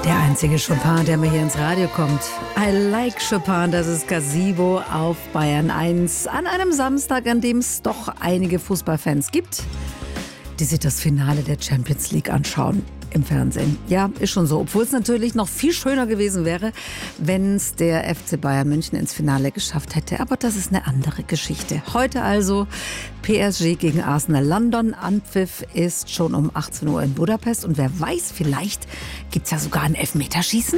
Der einzige Chopin, der mir hier ins Radio kommt. I like Chopin, das ist Gazebo auf Bayern 1 an einem Samstag, an dem es doch einige Fußballfans gibt, die sich das Finale der Champions League anschauen im Fernsehen. Ja, ist schon so. Obwohl es natürlich noch viel schöner gewesen wäre, wenn es der FC Bayern München ins Finale geschafft hätte. Aber das ist eine andere Geschichte. Heute also PSG gegen Arsenal London. Anpfiff ist schon um 18 Uhr in Budapest. Und wer weiß, vielleicht gibt es ja sogar ein Elfmeterschießen.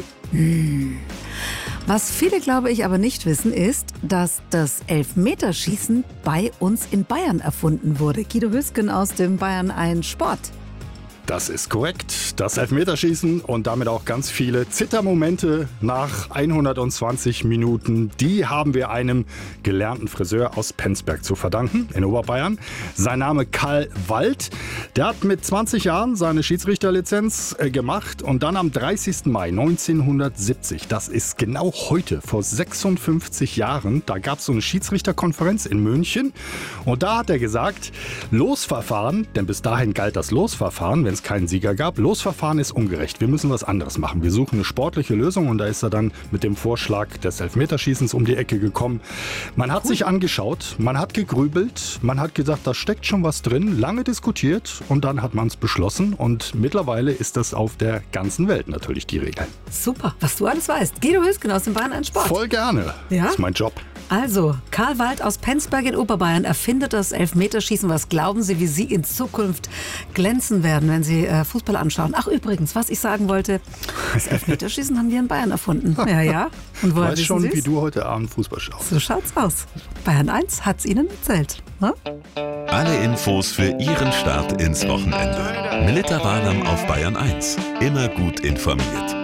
Was viele, glaube ich, aber nicht wissen, ist, dass das Elfmeterschießen bei uns in Bayern erfunden wurde. Guido Hüsken aus dem Bayern 1 Sport. Das ist korrekt. Das Elfmeterschießen und damit auch ganz viele Zittermomente nach 120 Minuten, die haben wir einem gelernten Friseur aus Penzberg zu verdanken, in Oberbayern. Sein Name Karl Wald. Der hat mit 20 Jahren seine Schiedsrichterlizenz gemacht und dann am 30. Mai 1970, das ist genau heute, vor 56 Jahren, da gab es so eine Schiedsrichterkonferenz in München und da hat er gesagt, Losverfahren, denn bis dahin galt das Losverfahren, wenn es keinen Sieger gab. Losverfahren ist ungerecht. Wir müssen was anderes machen. Wir suchen eine sportliche Lösung und da ist er dann mit dem Vorschlag des Elfmeterschießens um die Ecke gekommen. Man hat sich angeschaut, man hat gegrübelt, man hat gesagt, da steckt schon was drin, lange diskutiert und dann hat man es beschlossen und mittlerweile ist das auf der ganzen Welt natürlich die Regel. Super, was du alles weißt. Guido Hüsken aus dem Bayern 1 Sport. Voll gerne. Ja? Das ist mein Job. Also, Karl Wald aus Penzberg in Oberbayern erfindet das Elfmeterschießen. Was glauben Sie, wie Sie in Zukunft glänzen werden, wenn Sie Fußball anschauen? Ach, übrigens, was ich sagen wollte, das Elfmeterschießen haben wir in Bayern erfunden. Ja. Und woher weiß wissen schon, Sie's? wie du heute Abend Fußball schaust. So schaut's aus. Bayern 1 hat's Ihnen erzählt. Ne? Alle Infos für Ihren Start ins Wochenende. Melitta Wahlem auf Bayern 1. Immer gut informiert.